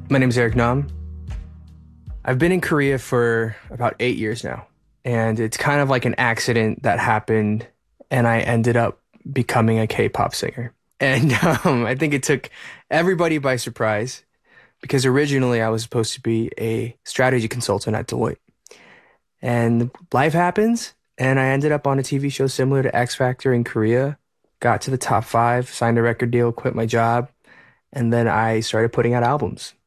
My name is Eric Nam. I've been in Korea for about 8 years now, and it's kind of like an accident that happened, and I ended up becoming a K-pop singer. And I think it took everybody by surprise because originally I was supposed to be a strategy consultant at Deloitte. And life happens, and I ended up on a TV show similar to X Factor in Korea, got to the top five, signed a record deal, quit my job, and then I started putting out albums.